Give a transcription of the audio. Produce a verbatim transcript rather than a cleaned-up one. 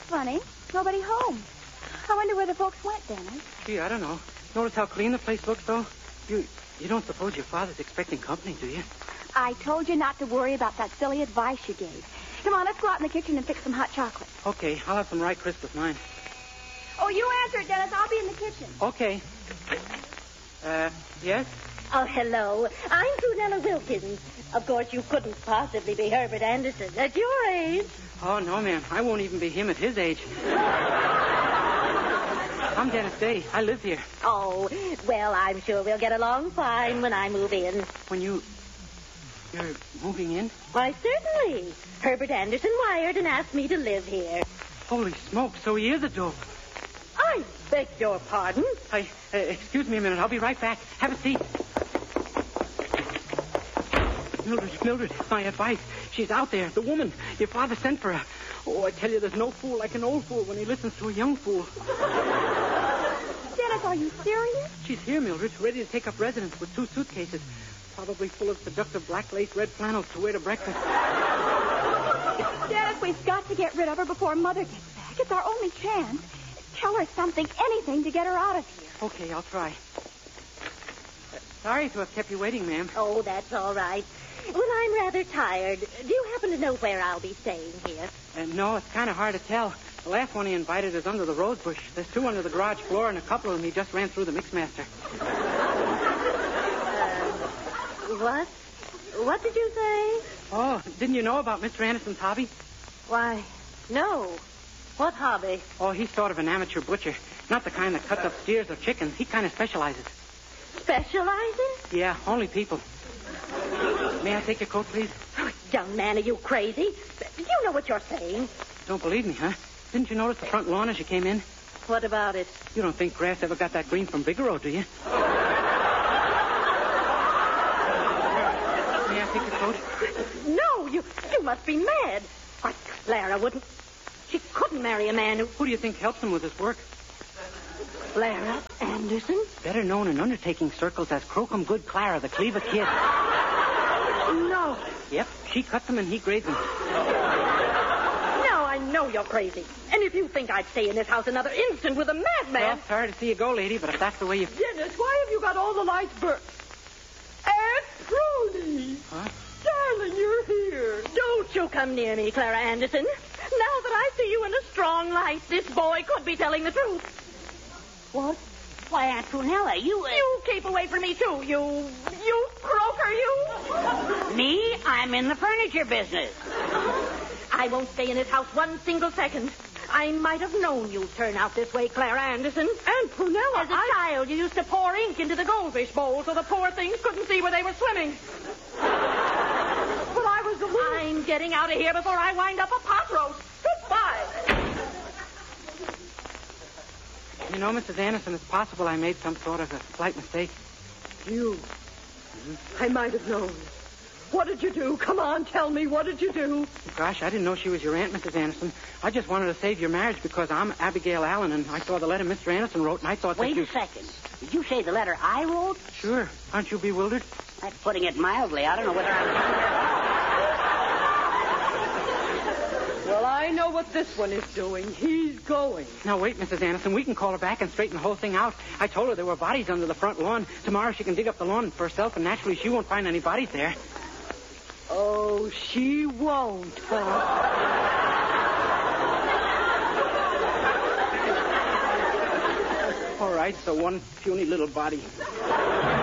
funny. Nobody home. I wonder where the folks went, Dennis. Gee, I don't know. Notice how clean the place looks, though? You you don't suppose your father's expecting company, do you? I told you not to worry about that silly advice you gave. Come on, let's go out in the kitchen and fix some hot chocolate. Okay, I'll have some rye crisp with mine. Oh, you answer it, Dennis. I'll be in the kitchen. Okay. Uh, yes? Oh, hello. I'm Prunella Wilkins. Of course, you couldn't possibly be Herbert Anderson at your age. Oh, no, ma'am. I won't even be him at his age. I'm Dennis Day. I live here. Oh, well, I'm sure we'll get along fine when I move in. When you... You're moving in? Why, certainly. Herbert Anderson wired and asked me to live here. Holy smoke, so he is a dope. I beg your pardon? I, uh, excuse me a minute. I'll be right back. Have a seat. Mildred, Mildred, my advice. She's out there, the woman. Your father sent for her. Oh, I tell you, there's no fool like an old fool when he listens to a young fool. Dennis, are you serious? She's here, Mildred, ready to take up residence with two suitcases. Probably full of seductive black lace red flannels to wear to breakfast. Dennis, we've got to get rid of her before Mother gets back. It's our only chance. Tell her something, anything, to get her out of here. Okay, I'll try. Uh, sorry to have kept you waiting, ma'am. Oh, that's all right. Well, I'm rather tired. Do you happen to know where I'll be staying here? Uh, no, it's kind of hard to tell. The last one he invited is under the rose bush. There's two under the garage floor, and a couple of them he just ran through the mixmaster. What? What did you say? Oh, didn't you know about Mister Anderson's hobby? Why, no. What hobby? Oh, he's sort of an amateur butcher. Not the kind that cuts up steers or chickens. He kind of specializes. Specializes? Yeah, only people. May I take your coat, please? Oh, young man, are you crazy? Do you know what you're saying? Don't believe me, huh? Didn't you notice the front lawn as you came in? What about it? You don't think grass ever got that green from Bigelow, do you? May I take your coat? No, you you must be mad. Why, Clara wouldn't... She couldn't marry a man who... Who do you think helps him with his work? Clara Anderson? Better known in undertaking circles as Crocum Good Clara, the Cleaver Kid. No. Yep, she cuts them and he grades them. Now I know you're crazy. And if you think I'd stay in this house another instant with a madman... Well, sorry to see you go, lady, but if that's the way you... Dennis, why have you got all the lights burnt? Aunt Prudy! Huh? Darling, you're here. Don't you come near me, Clara Anderson. Now that I see you in a strong light, this boy could be telling the truth. What? Why, Aunt Prunella, you... Uh... You keep away from me, too, you... You croaker, you. Me? I'm in the furniture business. I won't stay in this house one single second. I might have known you'd turn out this way, Clara Anderson. And Prunella, as a I... child, you used to pour ink into the goldfish bowl so the poor things couldn't see where they were swimming. But I was the one. I'm getting out of here before I wind up a pot roast. Goodbye. You know, Missus Anderson, it's possible I made some sort of a slight mistake. You? Mm-hmm. I might have known. What did you do? Come on, tell me. What did you do? Gosh, I didn't know she was your aunt, Missus Anderson. I just wanted to save your marriage because I'm Abigail Allen, and I saw the letter Mister Anderson wrote, and I thought Wait that you... a second. Did you say the letter I wrote? Sure. Aren't you bewildered? That's putting it mildly. I don't know whether I'm... Well, I know what this one is doing. He's going. Now, wait, Missus Anderson. We can call her back and straighten the whole thing out. I told her there were bodies under the front lawn. Tomorrow she can dig up the lawn for herself, and naturally she won't find any bodies there. Oh, she won't, huh? All right, so one puny little body.